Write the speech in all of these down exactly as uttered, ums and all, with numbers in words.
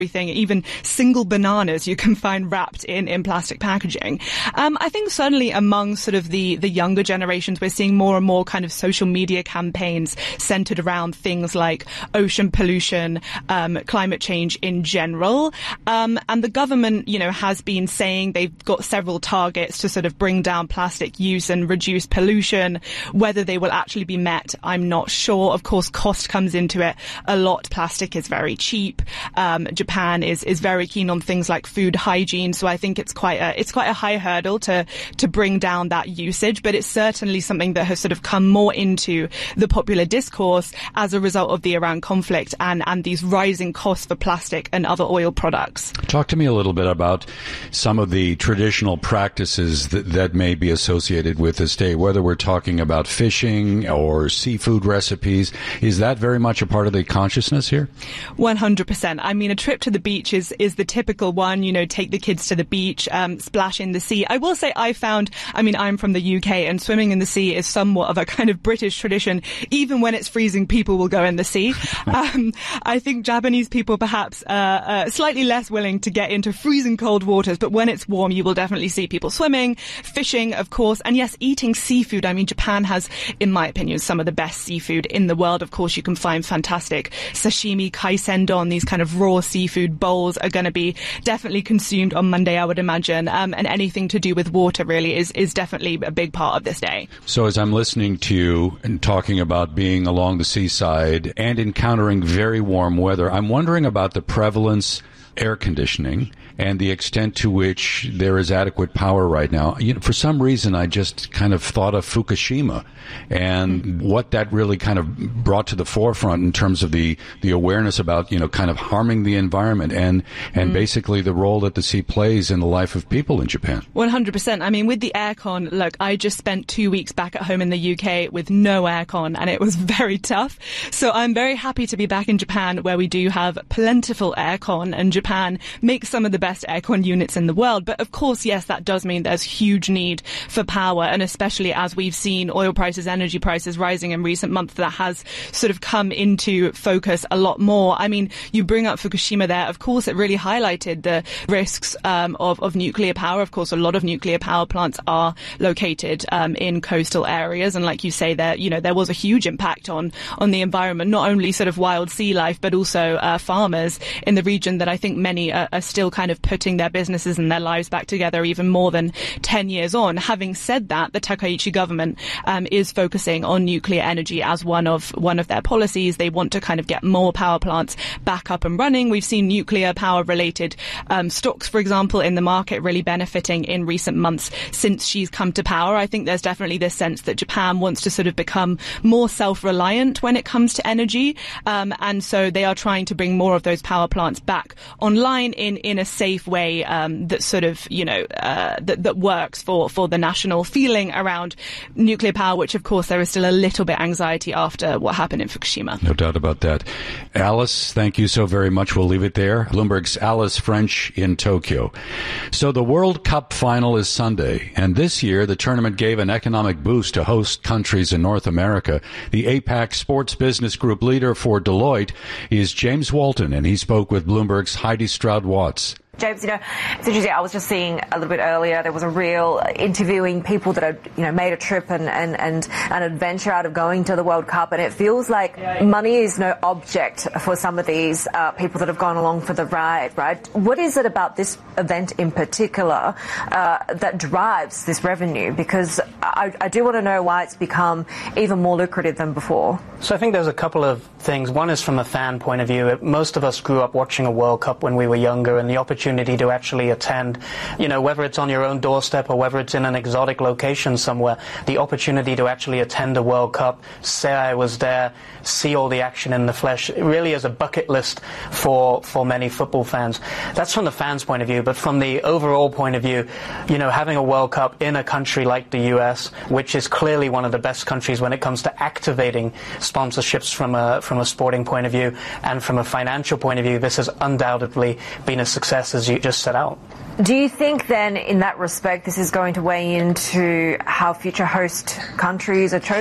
everything, even single bananas you can find wrapped in, in plastic packaging. Um, I think certainly among sort of the, the younger generations, we're seeing more and more kind of social media campaigns centered around things like ocean pollution, um, climate change in general. Um, and the government, you know, has been saying they've got several targets to sort of bring down plastic use and reduce pollution. Whether they will actually be met, I'm not sure. Of course, cost comes into it a lot. Plastic is very cheap. Um, Japan is, is very keen on things like food hygiene, so I think it's quite a, it's quite a high hurdle to, to bring down that usage, but it's certainly something that has sort of come more into the popular discourse as a result of the Iran conflict and, and these rising costs for plastic and other oil products. Talk to me a little bit about some of the traditional practices that, that may be associated with this day, whether we're talking about fishing or seafood recipes. Is that very much a part of the consciousness here? one hundred percent. I mean, a trip to the beach is, is the typical one, you know, take the kids to the beach, um, splash in the sea. I will say I found, I mean, I'm from the U K and swimming in the sea is somewhat of a kind of British tradition. Even when it's freezing, people will go in the sea. um, I think Japanese people perhaps uh, uh, slightly less willing to get into freezing cold waters, but when it's warm, you will definitely see people swimming, fishing, of course, and yes, eating seafood. I mean, Japan has, in my opinion, some of the best seafood in the world. Of course, you can find fantastic sashimi, kaisendon, these kind of raw seafood bowls are going to be definitely consumed on Monday, I would imagine, um, and anything to do with water really is, is definitely a big part of this day. So as I'm listening to you and talking about being along the seaside and encountering very warm weather, I'm wondering about the prevalence air conditioning and the extent to which there is adequate power right now. You know, for some reason, I just kind of thought of Fukushima and mm-hmm. what that really kind of brought to the forefront in terms of the, the awareness about, you know, kind of harming the environment and, and mm-hmm. basically the role that the sea plays in the life of people in Japan. one hundred percent. I mean, with the aircon, look, I just spent two weeks back at home in the U K with no aircon and it was very tough. So I'm very happy to be back in Japan where we do have plentiful aircon, and Japan makes some of the best aircon units in the world. But of course, yes, that does mean there's huge need for power, and especially as we've seen oil prices, energy prices rising in recent months, that has sort of come into focus a lot more. I mean, you bring up Fukushima there. Of course, it really highlighted the risks um, of, of nuclear power. Of course, a lot of nuclear power plants are located um, in coastal areas, and like you say, there, you know, there was a huge impact on on the environment, not only sort of wild sea life, but also uh, farmers in the region that I think many are, are still kind of putting their businesses and their lives back together even more than ten years on. Having said that, the Takaichi government um, is focusing on nuclear energy as one of one of their policies. They want to kind of get more power plants back up and running. We've seen nuclear power related um, stocks, for example, in the market really benefiting in recent months since she's come to power. I think there's definitely this sense that Japan wants to sort of become more self-reliant when it comes to energy, um, and so they are trying to bring more of those power plants back online in, in a safe way um, that sort of, you know, uh, that, that works for, for the national feeling around nuclear power, which of course there is still a little bit anxiety after what happened in Fukushima. No doubt about that. Alice, thank you so very much. We'll leave it there. Bloomberg's Alice French in Tokyo. So the World Cup final is Sunday, and this year the tournament gave an economic boost to host countries in North America. The APAC Sports Business Group leader for Deloitte is James Walton, and he spoke with Bloomberg's Heidi Stroud-Watts. James, you know, it's interesting. I was just seeing a little bit earlier, there was a real interviewing people that had, you know, made a trip and, and, and an adventure out of going to the World Cup. And it feels like money is no object for some of these uh, people that have gone along for the ride, right? What is it about this event in particular uh, that drives this revenue? Because I, I do want to know why it's become even more lucrative than before. So I think there's a couple of things. One is from a fan point of view. Most of us grew up watching a World Cup when we were younger, and the opportunity to actually attend, you know, whether it's on your own doorstep or whether it's in an exotic location somewhere, the opportunity to actually attend a World Cup, say I was there, see all the action in the flesh, it really is a bucket list for, for many football fans. That's from the fans' point of view, but from the overall point of view, you know, having a World Cup in a country like the U S, which is clearly one of the best countries when it comes to activating sponsorships from a, from a sporting point of view, and from a financial point of view, this has undoubtedly been a success, as you just set out. Do you think then, in that respect, this is going to weigh into how future host countries are chosen?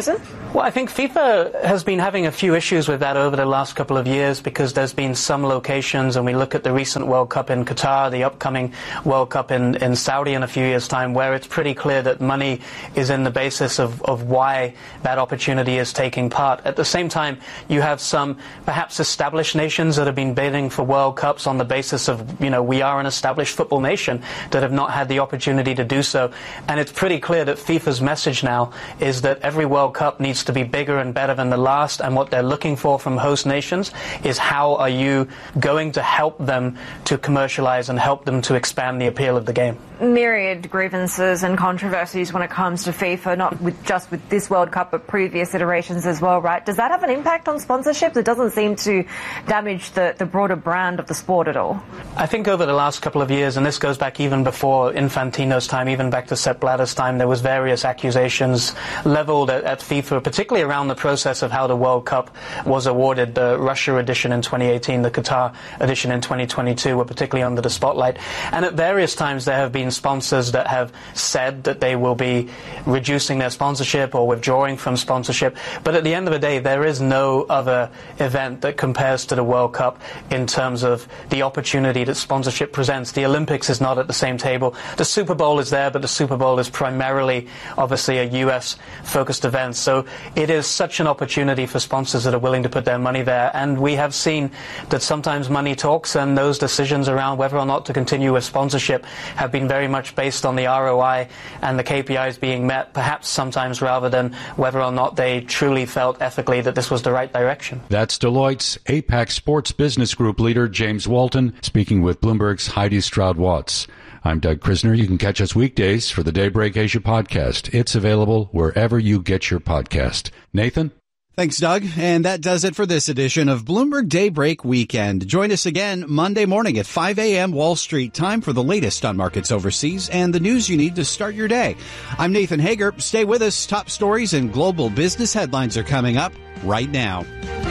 Well, I think FIFA has been having a few issues with that over the last couple of years because there's been some locations, and we look at the recent World Cup in Qatar, the upcoming World Cup in, in Saudi in a few years' time, where it's pretty clear that money is in the basis of, of why that opportunity is taking part. At the same time, you have some perhaps established nations that have been bidding for World Cups on the basis of, you know, we are an established football nation that have not had the opportunity to do so. And it's pretty clear that FIFA's message now is that every World Cup needs to be bigger and better than the last, and what they're looking for from host nations is how are you going to help them to commercialize and help them to expand the appeal of the game. Myriad grievances and controversies when it comes to FIFA, not with just with this World Cup, but previous iterations as well, right? Does that have an impact on sponsorships? It doesn't seem to damage the, the broader brand of the sport at all. I think over the last couple of years, and this goes back even before Infantino's time, even back to Sepp Blatter's time, there was various accusations leveled at, at FIFA, particularly around the process of how the World Cup was awarded. The Russia edition in twenty eighteen, the Qatar edition in twenty twenty-two were particularly under the spotlight. And at various times there have been sponsors that have said that they will be reducing their sponsorship or withdrawing from sponsorship. But at the end of the day, there is no other event that compares to the World Cup in terms of the opportunity that sponsorship presents. The Olympics is not at the same table. The Super Bowl is there, but the Super Bowl is primarily, obviously, a U S-focused event. So it is such an opportunity for sponsors that are willing to put their money there. And we have seen that sometimes money talks, and those decisions around whether or not to continue with sponsorship have been very much based on the R O I and the K P Is being met, perhaps sometimes rather than whether or not they truly felt ethically that this was the right direction. That's Deloitte's APAC Sports Business Group leader, James Walton, speaking with Bloomberg's Heidi Stroud-Watts. I'm Doug Krisner. You can catch us weekdays for the Daybreak Asia podcast. It's available wherever you get your podcast. Nathan? Thanks, Doug. And that does it for this edition of Bloomberg Daybreak Weekend. Join us again Monday morning at five a.m. Wall Street time for the latest on markets overseas and the news you need to start your day. I'm Nathan Hager. Stay with us. Top stories and global business headlines are coming up right now.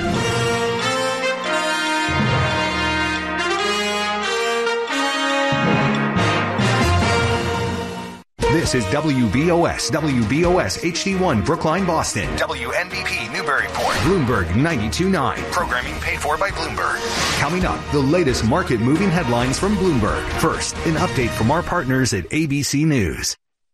This is W B O S, W B O S H D one, Brookline, Boston. W N B P, Newburyport. Bloomberg ninety-two point nine. Programming paid for by Bloomberg. Coming up, the latest market-moving headlines from Bloomberg. First, an update from our partners at A B C News.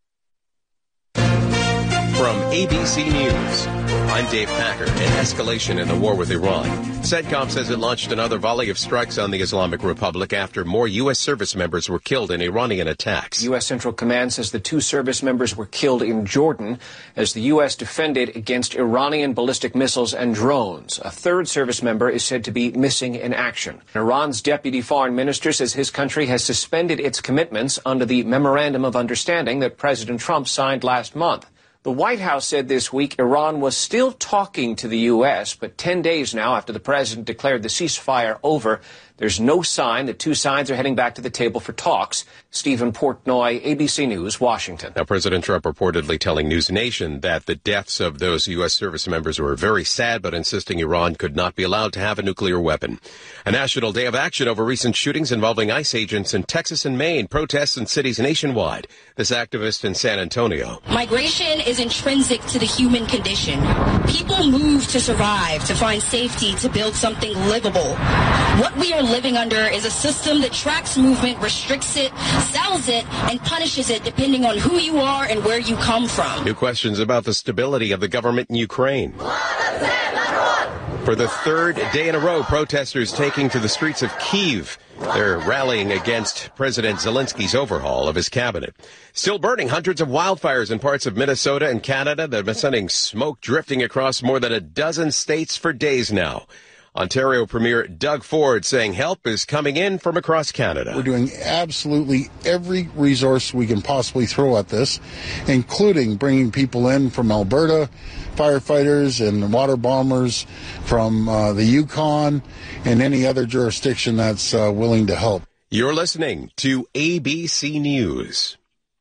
From A B C News, I'm Dave Packer. An escalation in the war with Iran. CENTCOM says it launched another volley of strikes on the Islamic Republic after more U S service members were killed in Iranian attacks. U S Central Command says the two service members were killed in Jordan as the U S defended against Iranian ballistic missiles and drones. A third service member is said to be missing in action. Iran's deputy foreign minister says his country has suspended its commitments under the Memorandum of Understanding that President Trump signed last month. The White House said this week Iran was still talking to the U S, but ten days now after the president declared the ceasefire over, there's no sign that two sides are heading back to the table for talks. Stephen Portnoy, A B C News, Washington. Now, President Trump reportedly telling News Nation that the deaths of those U S service members were very sad, but insisting Iran could not be allowed to have a nuclear weapon. A national day of action over recent shootings involving ICE agents in Texas and Maine, protests in cities nationwide. This activist in San Antonio. Migration is intrinsic to the human condition. People move to survive, to find safety, to build something livable. What we are living under is a system that tracks movement, restricts it, sells it, and punishes it depending on who you are and where you come from. New questions about the stability of the government in Ukraine. For the third day in a row, protesters taking to the streets of Kyiv. They're rallying against President Zelensky's overhaul of his cabinet. Still burning, hundreds of wildfires in parts of Minnesota and Canada that have been sending smoke drifting across more than a dozen states for days now. Ontario Premier Doug Ford saying help is coming in from across Canada. We're doing absolutely every resource we can possibly throw at this, including bringing people in from Alberta, firefighters and water bombers from uh, the Yukon and any other jurisdiction that's uh, willing to help. You're listening to A B C News.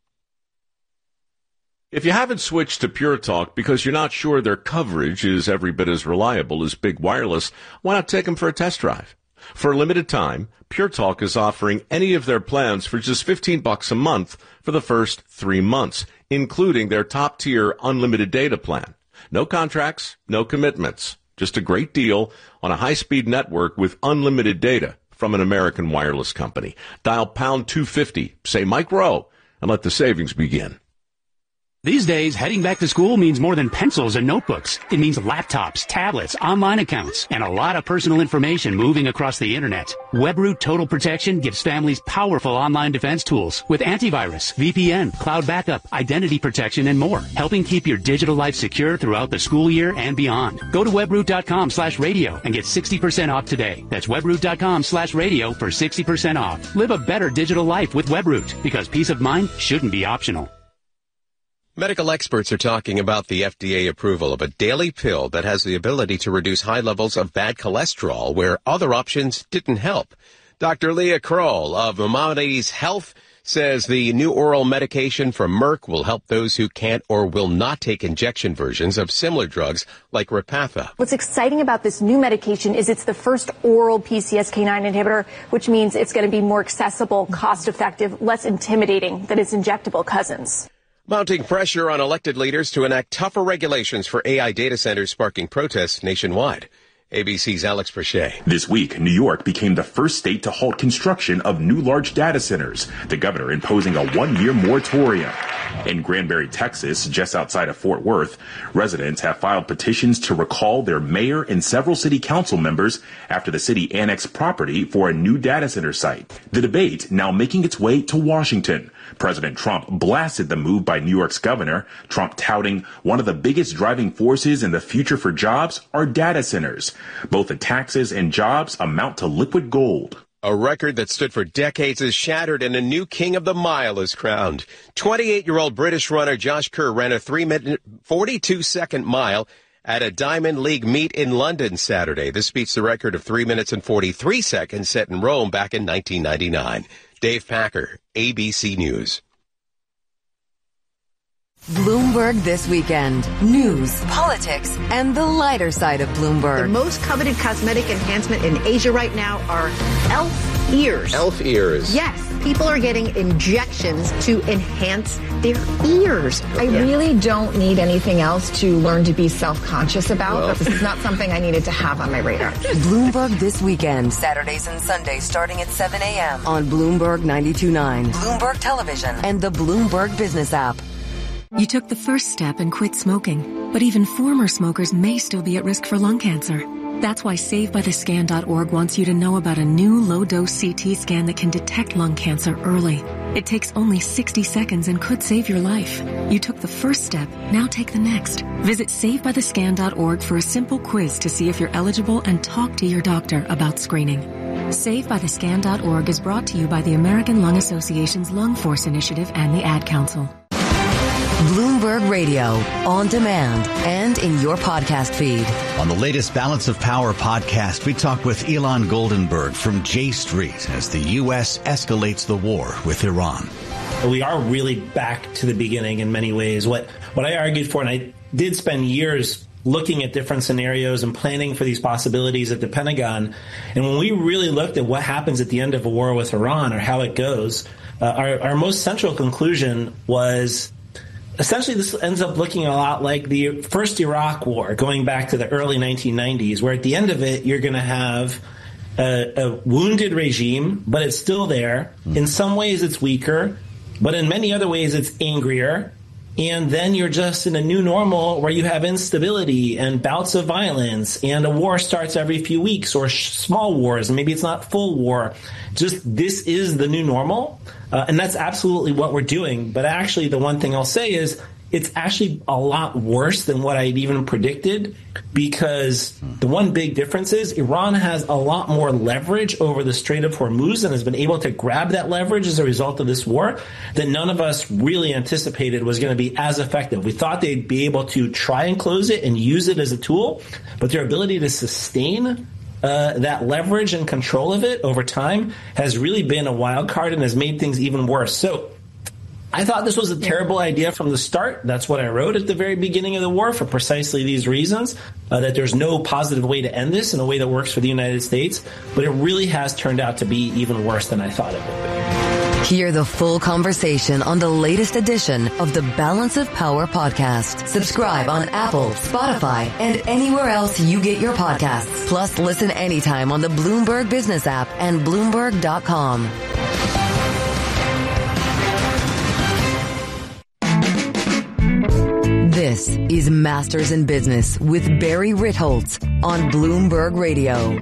If you haven't switched to Pure Talk because you're not sure their coverage is every bit as reliable as Big Wireless, why not take them for a test drive? For a limited time, Pure Talk is offering any of their plans for just fifteen bucks a month for the first three months, including their top-tier unlimited data plan. No contracts, no commitments. Just a great deal on a high-speed network with unlimited data from an American wireless company. Dial pound two fifty, say Mike Rowe, and let the savings begin. These days, heading back to school means more than pencils and notebooks. It means laptops, tablets, online accounts, and a lot of personal information moving across the internet. WebRoot Total Protection gives families powerful online defense tools with antivirus, V P N, cloud backup, identity protection, and more, helping keep your digital life secure throughout the school year and beyond. Go to webroot.com slash radio and get sixty percent off today. That's webroot.com slash radio for sixty percent off. Live a better digital life with WebRoot, because peace of mind shouldn't be optional. Medical experts are talking about the F D A approval of a daily pill that has the ability to reduce high levels of bad cholesterol where other options didn't help. Doctor Leah Kroll of Maimonides Health says the new oral medication from Merck will help those who can't or will not take injection versions of similar drugs like Repatha. What's exciting about this new medication is it's the first oral P C S K nine inhibitor, which means it's going to be more accessible, cost-effective, less intimidating than its injectable cousins. Mounting pressure on elected leaders to enact tougher regulations for A I data centers sparking protests nationwide. A B C's Alex Brachet. This week, New York became the first state to halt construction of new large data centers, the governor imposing a one-year moratorium. In Granbury, Texas, just outside of Fort Worth, residents have filed petitions to recall their mayor and several city council members after the city annexed property for a new data center site. The debate now making its way to Washington. President Trump blasted the move by New York's governor, Trump touting one of the biggest driving forces in the future for jobs are data centers. Both the taxes and jobs amount to liquid gold. A record that stood for decades is shattered and a new king of the mile is crowned. twenty-eight-year-old British runner Josh Kerr ran a three-minute, forty-two-second mile at a Diamond League meet in London Saturday. This beats the record of three minutes and forty-three seconds set in Rome back in nineteen ninety-nine. Dave Packer, A B C News. Bloomberg This Weekend. News, politics, and the lighter side of Bloomberg. The most coveted cosmetic enhancement in Asia right now are elf ears. Elf ears. Yes. People are getting injections to enhance their ears. I really don't need anything else to learn to be self-conscious about, well. But this is not something I needed to have on my radar. Bloomberg This Weekend. Saturdays and Sundays starting at seven a.m. on Bloomberg ninety-two point nine, Bloomberg Television, and the Bloomberg Business app. You took the first step and quit smoking, but even former smokers may still be at risk for lung cancer. That's why Save By The Scan dot org wants you to know about a new low-dose C T scan that can detect lung cancer early. It takes only sixty seconds and could save your life. You took the first step, now take the next. Visit Save By The Scan dot org for a simple quiz to see if you're eligible and talk to your doctor about screening. Save By The Scan dot org is brought to you by the American Lung Association's Lung Force Initiative and the Ad Council. Bloomberg Radio, on demand, and in your podcast feed. On the latest Balance of Power podcast, we talk with Elon Goldenberg from J Street as the U S escalates the war with Iran. We are really back to the beginning in many ways. What what I argued for, and I did spend years looking at different scenarios and planning for these possibilities at the Pentagon. And when we really looked at what happens at the end of a war with Iran or how it goes, uh, our, our most central conclusion was essentially this ends up looking a lot like the first Iraq war, going back to the early nineteen nineties, where at the end of it, you're going to have a, a wounded regime, but it's still there. In some ways, it's weaker, but in many other ways, it's angrier. And then you're just in a new normal where you have instability and bouts of violence, and a war starts every few weeks, or sh- small wars, and maybe it's not full war. Just this is the new normal, uh, and that's absolutely what we're doing. But actually, the one thing I'll say is it's actually a lot worse than what I'd even predicted, because the one big difference is Iran has a lot more leverage over the Strait of Hormuz and has been able to grab that leverage as a result of this war that none of us really anticipated was going to be as effective. We thought they'd be able to try and close it and use it as a tool, but their ability to sustain Uh, that leverage and control of it over time has really been a wild card and has made things even worse. So I thought this was a terrible idea from the start. That's what I wrote at the very beginning of the war for precisely these reasons, uh, that there's no positive way to end this in a way that works for the United States. But it really has turned out to be even worse than I thought it would be. Hear the full conversation on the latest edition of the Balance of Power podcast. Subscribe on Apple, Spotify, and anywhere else you get your podcasts. Plus, listen anytime on the Bloomberg Business app and Bloomberg dot com. This is Masters in Business with Barry Ritholtz on Bloomberg Radio.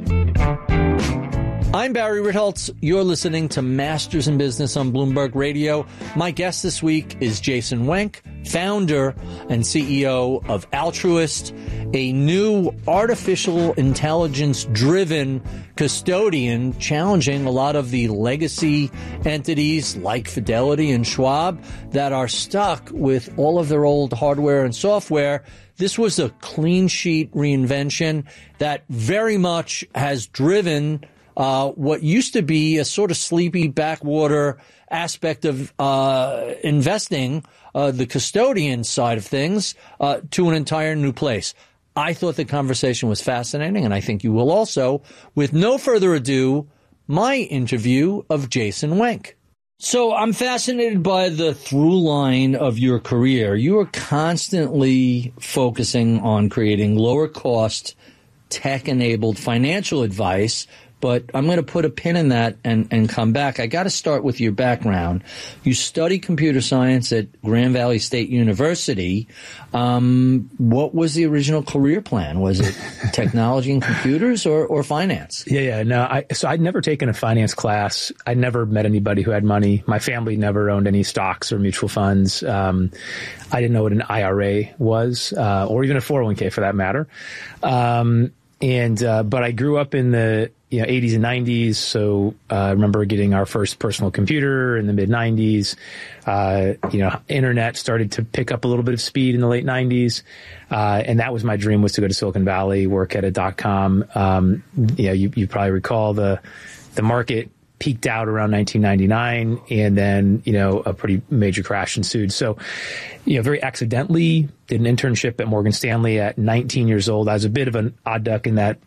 I'm Barry Ritholtz. You're listening to Masters in Business on Bloomberg Radio. My guest this week is Jason Wenk, founder and C E O of Altruist, a new artificial intelligence-driven custodian challenging a lot of the legacy entities like Fidelity and Schwab that are stuck with all of their old hardware and software. This was a clean sheet reinvention that very much has driven Uh, what used to be a sort of sleepy backwater aspect of uh, investing, uh, the custodian side of things, uh, to an entire new place. I thought the conversation was fascinating, and I think you will also. With no further ado, my interview of Jason Wenk. So I'm fascinated by the through line of your career. You are constantly focusing on creating lower cost, tech-enabled financial advice. But I'm going to put a pin in that and, and come back. I got to start with your background. You study computer science at Grand Valley State University. Um, what was the original career plan? Was it technology and computers or, or finance? Yeah, yeah. No, I, so I'd never taken a finance class. I'd never met anybody who had money. My family never owned any stocks or mutual funds. Um, I didn't know what an I R A was, uh, or even a four oh one k for that matter. Um, and, uh, but I grew up in the, you know, eighties and nineties. So, uh, I remember getting our first personal computer in the mid nineties. Uh, you know, internet started to pick up a little bit of speed in the late nineties. Uh, and that was my dream, was to go to Silicon Valley, work at a dot-com. Um, you know, you, you probably recall the, the market peaked out around nineteen ninety-nine, and then, you know, a pretty major crash ensued. So, you know, very accidentally did an internship at Morgan Stanley at nineteen years old. I was a bit of an odd duck in that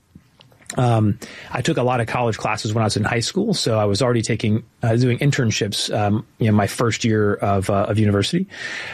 Um, I took a lot of college classes when I was in high school, so I was already taking, uh, doing internships, um, you know, my first year of, uh, of university.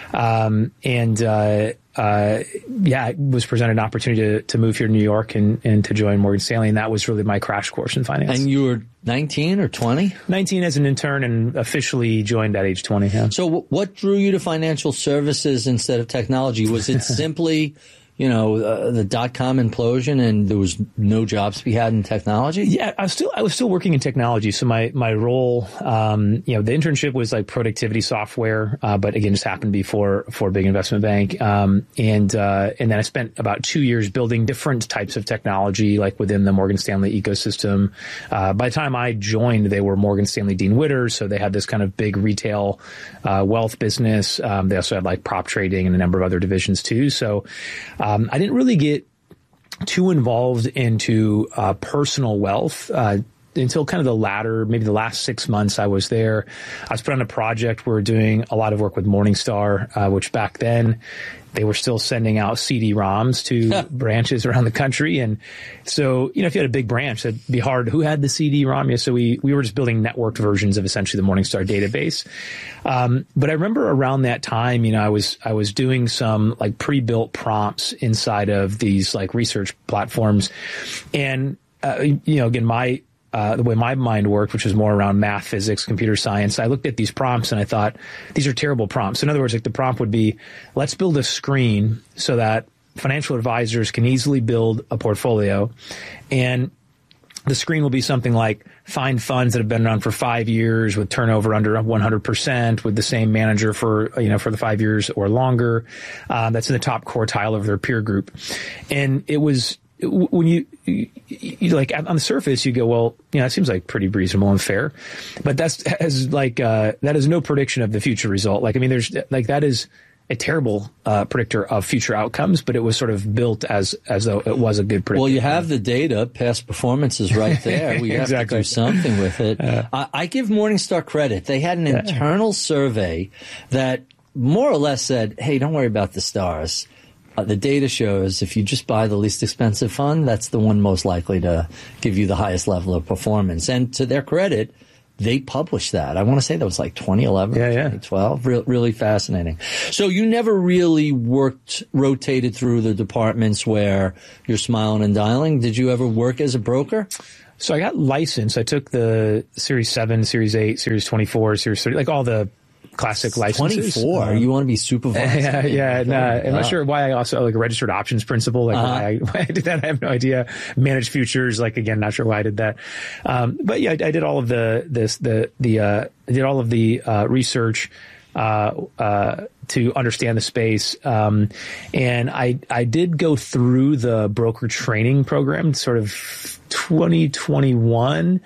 Um, and, uh, uh, yeah, I was presented an opportunity to, to move here to New York and, and to join Morgan Stanley. And that was really my crash course in finance. And you were nineteen or twenty? nineteen as an intern, and officially joined at age twenty. Yeah. So w- what drew you to financial services instead of technology? Was it simply, you know, uh, the dot-com implosion and there was no jobs to be had in technology? Yeah, I was still, I was still working in technology. So my, my role, um, you know, the internship was like productivity software, uh, but again, just happened to be for, for a big investment bank. Um, and, uh, and then I spent about two years building different types of technology, like within the Morgan Stanley ecosystem. Uh, by the time I joined, they were Morgan Stanley Dean Witter. So they had this kind of big retail, uh, wealth business. Um, they also had like prop trading and a number of other divisions too. So, Um, I didn't really get too involved into uh, personal wealth uh, until kind of the latter, maybe the last six months I was there. I was put on a project. We were doing a lot of work with Morningstar, uh, which back then they were still sending out C D ROMs to branches around the country. And so, you know, if you had a big branch, it'd be hard. Who had the C D ROM? Yeah, so we, we were just building networked versions of essentially the Morningstar database. Um, but I remember around that time, you know, I was, I was doing some like pre-built prompts inside of these like research platforms. And, uh, you know, again, my, Uh, the way my mind worked, which was more around math, physics, computer science, I looked at these prompts and I thought, these are terrible prompts. In other words, like the prompt would be, let's build a screen so that financial advisors can easily build a portfolio. And the screen will be something like find funds that have been around for five years with turnover under one hundred percent with the same manager for, you know, for the five years or longer. Uh, that's in the top quartile of their peer group. And it was, when you, you, you like on the surface, you go, well, you know, that seems like pretty reasonable and fair, but that's as like, uh, that is no prediction of the future result. Like, I mean, there's like, that is a terrible, uh, predictor of future outcomes, but it was sort of built as, as though it was a good predictor. Well, you have the data, past performance is right there. We have exactly. to do something with it. Uh, I, I give Morningstar credit. They had an yeah. internal survey that more or less said, hey, don't worry about the stars. Uh, the data shows if you just buy the least expensive fund, that's the one most likely to give you the highest level of performance. And to their credit, they published that. I want to say that was like twenty eleven, yeah, yeah. twenty twelve. Re- really fascinating. So you never really worked, rotated through the departments where you're smiling and dialing. Did you ever work as a broker? So I got licensed. I took the Series seven, Series eight, Series twenty-four, Series thirty, like all the classic licenses. twenty-four. Um, you want to be supervised? Yeah, yeah. No, I'm not sure why I also like a registered options principal. Like uh-huh. why, I, why I did that, I have no idea. Managed futures, like again, not sure why I did that. Um, but yeah, I, I did all of the this the the uh, I did all of the uh, research uh, uh, to understand the space, um, and I I did go through the broker training program, sort of twenty twenty-one.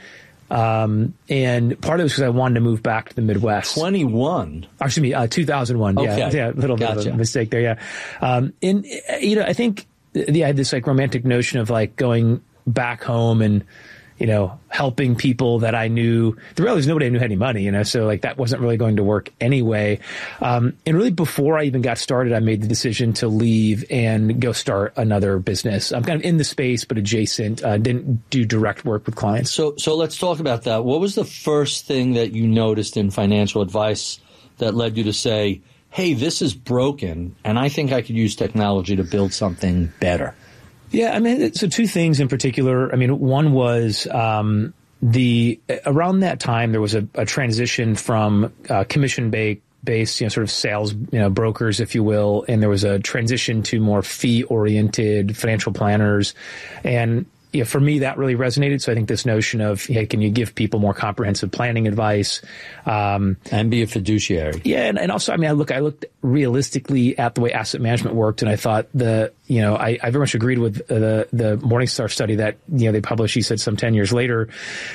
Um, and part of it was because I wanted to move back to the Midwest. twenty-one Or, excuse me, uh, two thousand one. Okay. Yeah, yeah, a little gotcha. bit of a mistake there. Yeah. Um, and, you know, I think yeah, I had this like romantic notion of like going back home and, you know, helping people that I knew. The reality is nobody I knew had any money, you know, so like that wasn't really going to work anyway. Um, and really before I even got started, I made the decision to leave and go start another business. I'm kind of in the space, but adjacent, uh, didn't do direct work with clients. So, so let's talk about that. What was the first thing that you noticed in financial advice that led you to say, hey, this is broken and I think I could use technology to build something better? Yeah, I mean, so two things in particular. I mean, one was um, the around that time there was a, a transition from uh, commission-based, based, you know, sort of sales, you know, brokers, if you will, and there was a transition to more fee-oriented financial planners, and yeah, for me, that really resonated. So I think this notion of, hey, can you give people more comprehensive planning advice? Um, and be a fiduciary. Yeah. And, and also, I mean, I look, I looked realistically at the way asset management worked, and I thought the, you know, I, I very much agreed with the, the Morningstar study that, you know, they published, he said some ten years later,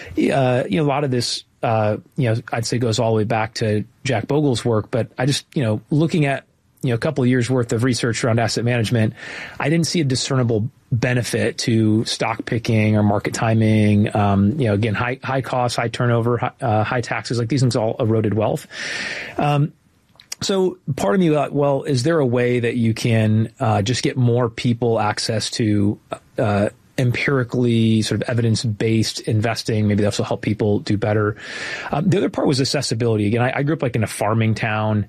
uh, you know, a lot of this, uh, you know, I'd say goes all the way back to Jack Bogle's work, but I just, you know, looking at, you know, a couple of years worth of research around asset management, I didn't see a discernible benefit to stock picking or market timing. Um, you know, again, high, high costs, high turnover, high, uh, high taxes, like these things all eroded wealth. Um, so part of me thought, well, is there a way that you can, uh, just get more people access to, uh, empirically sort of evidence-based investing? Maybe that's will help people do better. Um, the other part was accessibility. Again, I, I grew up like in a farming town.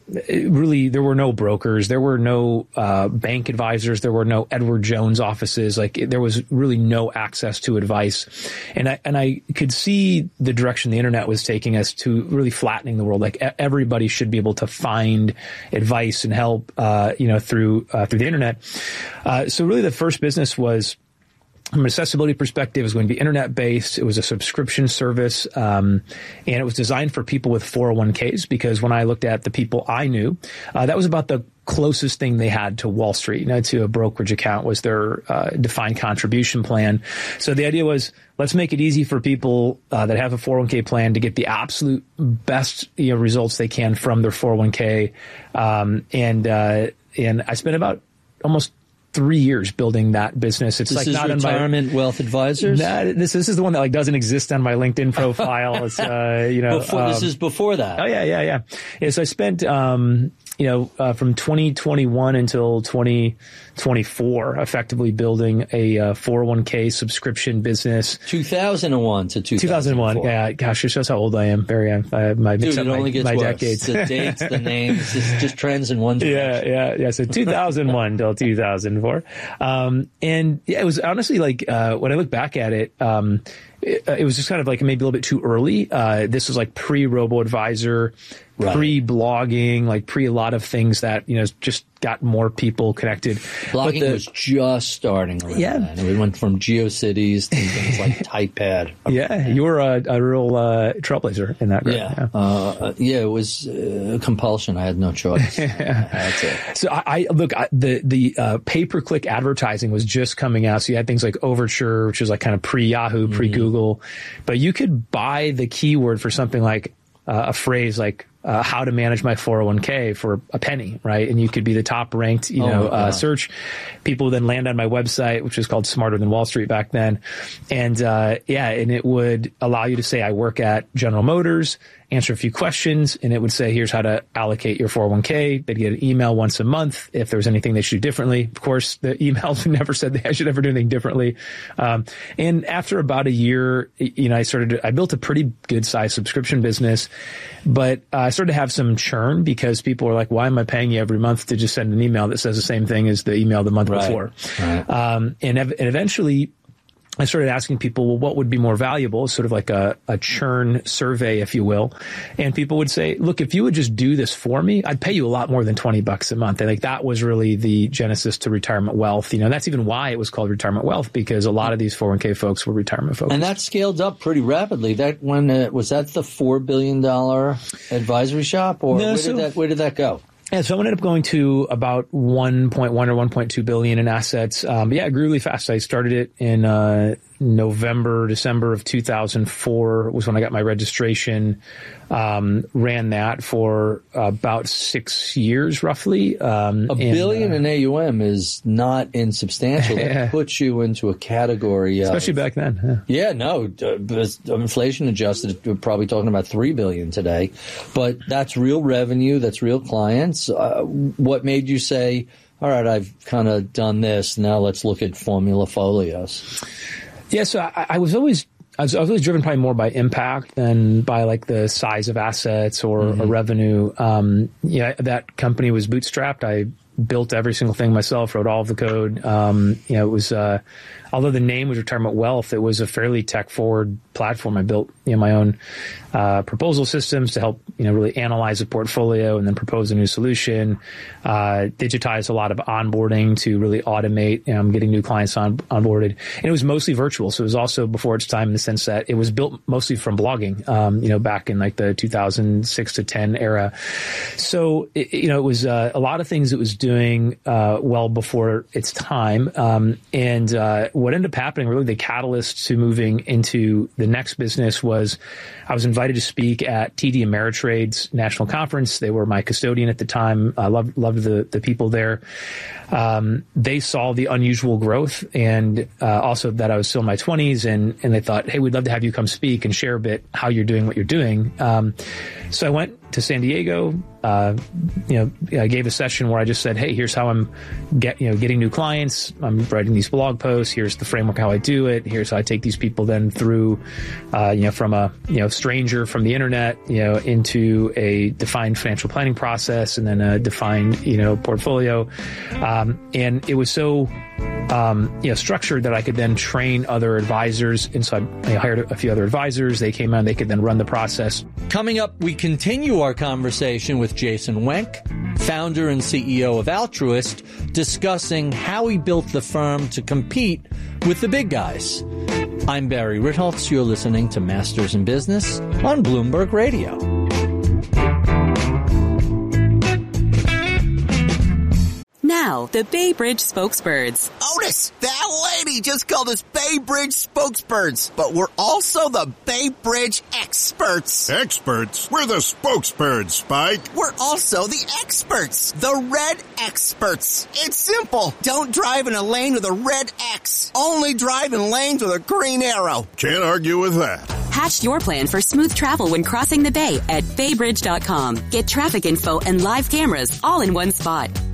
It really, there were no brokers, there were no uh, bank advisors, there were no Edward Jones offices. Like there was really no access to advice, and I and I could see the direction the internet was taking us to, really flattening the world. Like everybody should be able to find advice and help, uh, you know, through uh, through the internet. Uh, so really, the first business was, from an accessibility perspective, it was going to be internet-based. It was a subscription service, um, and it was designed for people with four oh one k's, because when I looked at the people I knew, uh, that was about the closest thing they had to Wall Street, you know, to a brokerage account, was their uh, defined contribution plan. So the idea was, let's make it easy for people uh, that have a four oh one k plan to get the absolute best, you know, results they can from their four oh one k. Um, and uh, and I spent about almost three years building that business. It's this like is not Retirement in my, Wealth Advisors. Nah, this this is the one that like doesn't exist on my LinkedIn profile. It's uh, you know, before, um, this is before that. Oh yeah, yeah, yeah. Yeah. So I spent um, you know, uh, from twenty twenty-one until twenty twenty-four, effectively building a uh, four oh one k subscription business. two thousand one to two thousand one. two thousand one. Yeah, gosh, it shows how old I am. Very, uh, I my Dude, it only my, gets my worse. decades. The dates, the names, it's just trends in one direction. Yeah, yeah, yeah. So two thousand one till two thousand four, um, and yeah, it was honestly like uh, when I look back at it. Um, It, it was just kind of like maybe a little bit too early. Uh, this was like pre-robo-advisor, right. pre-blogging, like pre a lot of things that, you know, just got more people connected. Blogging the, was just starting around yeah. then. We went from GeoCities to things like TypePad. Yeah, you were a, a real uh, trailblazer in that. Group. Yeah, yeah. Uh, yeah, it was uh, compulsion. I had no choice. That's it. So I, I look, I, the the uh, pay-per-click advertising was just coming out. So you had things like Overture, which was like kind of pre-Yahoo, mm-hmm. pre-Google, but you could buy the keyword for something like uh, a phrase like uh, how to manage my four oh one k for a penny, right? And you could be the top ranked, you Oh know, my uh, God. search. People would then land on my website, which was called Smarter Than Wall Street back then. And, uh, yeah, and it would allow you to say, I work at General Motors, answer a few questions, and it would say, here's how to allocate your four oh one k. They'd get an email once a month if there was anything they should do differently. Of course, the emails never said that I should ever do anything differently. Um, and after about a year, you know, I started, I built a pretty good sized subscription business, but uh, I started to have some churn because people are like, why am I paying you every month to just send an email that says the same thing as the email the month Right. before? Right. Um, and, ev- and eventually, I started asking people, well, what would be more valuable? Sort of like a, a churn survey, if you will. And people would say, look, if you would just do this for me, I'd pay you a lot more than twenty bucks a month. And like that was really the genesis to Retirement Wealth. You know, that's even why it was called Retirement Wealth, because a lot of these four oh one k folks were retirement focused. And that scaled up pretty rapidly. That when uh, was that the four billion dollar advisory shop, or No, where so- did that where did that go? Yeah, so I ended up going to about one point one or one point two billion in assets. Um, but yeah, it grew really fast. I started it in uh, November, December of two thousand four was when I got my registration. Um, ran that for about six years, roughly. Um, A and, billion uh, in A U M is not insubstantial. That Yeah. puts you into a category, of, especially back then. Yeah. Yeah, no, uh, because inflation adjusted, we're probably talking about three billion today, but that's real revenue, that's real clients. Uh, what made you say, all right, I've kind of done this, now let's look at formula folios? Yeah, so I, I was always I was, I was always driven probably more by impact than by like the size of assets or, Mm-hmm. or revenue. Um, yeah, that company was bootstrapped. I built every single thing myself, wrote all of the code. Um, you know, it was uh, although the name was Retirement Wealth, it was a fairly tech forward platform. I built you know my own uh, proposal systems to help you know really analyze a portfolio and then propose a new solution. Uh, digitize a lot of onboarding to really automate um, getting new clients on onboarded, and it was mostly virtual. So it was also before its time in the sense that it was built mostly from blogging. Um, you know, back in like the two thousand six to ten era. So it, you know, it was uh, a lot of things it was doing uh, well before its time, um, and uh, what ended up happening, really the catalyst to moving into the next business was I was invited to speak at T D Ameritrade's national conference. They were my custodian at the time. I loved, loved the, the people there. Um, they saw the unusual growth and uh, also that I was still in my twenties, and, and they thought, hey, we'd love to have you come speak and share a bit how you're doing what you're doing. Um, so I went to San Diego, uh, you know, I gave a session where I just said, hey, here's how I'm get, you know, getting new clients. I'm writing these blog posts. Here's the framework, how I do it. Here's how I take these people then through, uh, you know, from a, you know, stranger from the internet, you know, into a defined financial planning process and then a defined, you know, portfolio. Um, and it was so, um, you know, structured that I could then train other advisors. And so I, I hired a few other advisors. They came on, they could then run the process. Coming up, we continue our conversation with Jason Wenk, founder and C E O of Altruist, discussing how he built the firm to compete with the big guys. I'm Barry Ritholtz. You're listening to Masters in Business on Bloomberg Radio. Now, the Bay Bridge Spokesbirds. Otis, that lady just called us Bay Bridge Spokesbirds, but we're also the Bay Bridge Experts. Experts? We're the Spokesbirds, Spike. We're also the experts, the Red Experts. It's simple. Don't drive in a lane with a red X. Only drive in lanes with a green arrow. Can't argue with that. Hatch your plan for smooth travel when crossing the bay at baybridge dot com. Get traffic info and live cameras all in one spot.